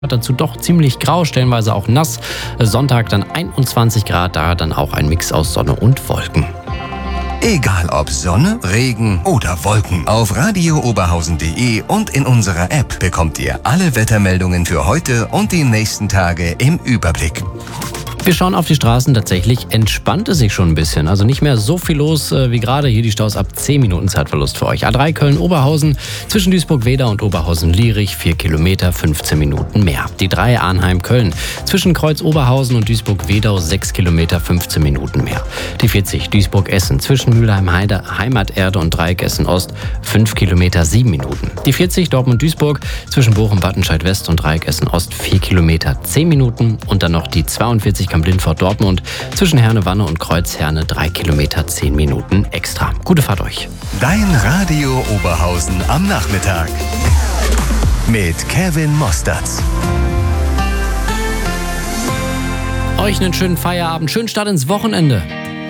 Dazu doch ziemlich grau, stellenweise auch nass. Sonntag dann 21 Grad, da dann auch ein Mix aus Sonne und Wolken. Egal ob Sonne, Regen oder Wolken, auf radiooberhausen.de und in unserer App bekommt ihr alle Wettermeldungen für heute und die nächsten Tage im Überblick. Wir schauen auf die Straßen, tatsächlich entspannt es sich schon ein bisschen. Also nicht mehr so viel los wie gerade. Hier die Staus ab 10 Minuten Zeitverlust für euch. A3 Köln-Oberhausen, zwischen Duisburg-Wedau und Oberhausen-Lierich 4 Kilometer, 15 Minuten mehr. Die 3 Arnheim-Köln, zwischen Kreuz-Oberhausen und Duisburg-Wedau 6 Kilometer, 15 Minuten mehr. Die 40 Duisburg-Essen, zwischen Mülheim-Heide, Heimaterde und Dreieck Essen-Ost 5 Kilometer, 7 Minuten. Die 40 Dortmund-Duisburg, zwischen Bochum-Wattenscheid-West und Dreieck Essen-Ost 4 Kilometer, 10 Minuten. Und dann noch die 42 Kamp-Lindfort-Dortmund, zwischen Herne-Wanne und Kreuz-Herne 3 Kilometer, 10 Minuten extra. Gute Fahrt euch. Dein Radio Oberhausen am Nachmittag mit Kevin Mostertz. Euch einen schönen Feierabend, schönen Start ins Wochenende.